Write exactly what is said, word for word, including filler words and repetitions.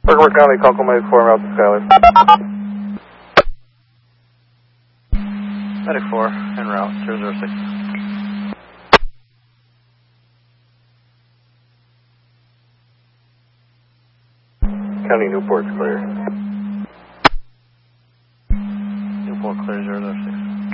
Parker County, Concomay four, route to Skyler. Medic four, en route, zero zero six. County Newport's clear. Newport clear, zero zero six.